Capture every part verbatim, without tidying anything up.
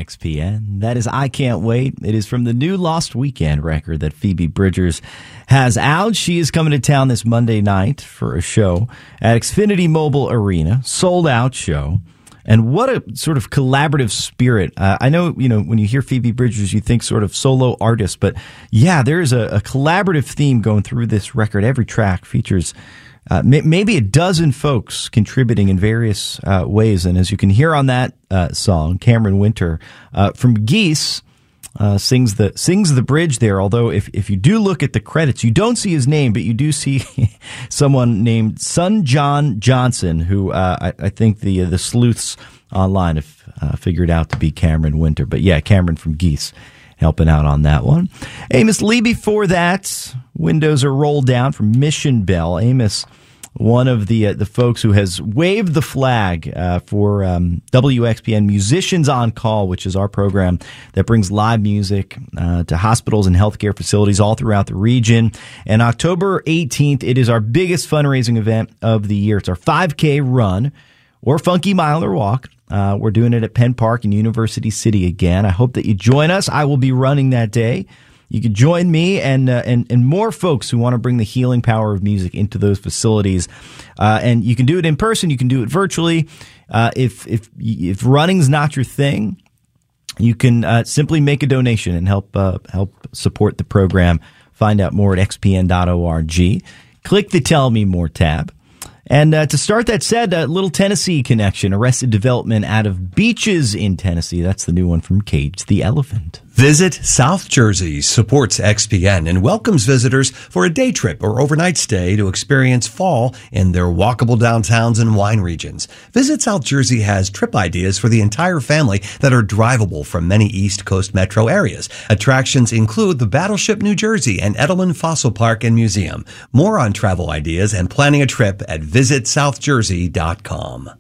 X P N. That is I Can't Wait. It is from the new Lost Weekend record that Phoebe Bridgers has out. She is coming to town this Monday night for a show at Xfinity Mobile Arena. Sold out show. And what a sort of collaborative spirit. Uh, I know, you know, when you hear Phoebe Bridgers, you think sort of solo artist. But yeah, there's a, a collaborative theme going through this record. Every track features Uh, may, maybe a dozen folks contributing in various uh, ways. And as you can hear on that uh, song, Cameron Winter uh, from Geese uh, sings the sings the bridge there. Although if, if you do look at the credits, you don't see his name, but you do see someone named Son John Johnson, who uh, I, I think the uh, the sleuths online have uh, figured out to be Cameron Winter. But yeah, Cameron from Geese helping out on that one. Amos Lee before that. Windows Are Rolled Down from Mission Bell. Amos, one of the uh, the folks who has waved the flag uh, for um, W X P N Musicians on Call, which is our program that brings live music uh, to hospitals and healthcare facilities all throughout the region. And October eighteenth, it is our biggest fundraising event of the year. It's our five K run or Funky Mile or Walk. Uh, we're doing it at Penn Park in University City again. I hope that you join us. I will be running that day. You can join me and uh, and and more folks who want to bring the healing power of music into those facilities. Uh, and you can do it in person. You can do it virtually. Uh, if if if running's not your thing, you can uh, simply make a donation and help uh, help support the program. Find out more at x p n dot org. Click the Tell Me More tab. And uh, to start that set, a little Tennessee connection. Arrested Development out of Beaches in Tennessee. That's the new one from Cage the Elephant. Visit South Jersey supports X P N and welcomes visitors for a day trip or overnight stay to experience fall in their walkable downtowns and wine regions. Visit South Jersey has trip ideas for the entire family that are drivable from many East Coast metro areas. Attractions include the Battleship New Jersey and Edelman Fossil Park and Museum. More on travel ideas and planning a trip at visit south jersey dot com.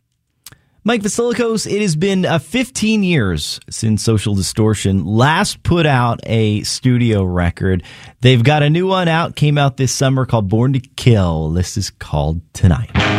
Mike Vasilikos, it has been uh, fifteen years since Social Distortion last put out a studio record. They've got a new one out, came out this summer called Born to Kill. This is called Tonight.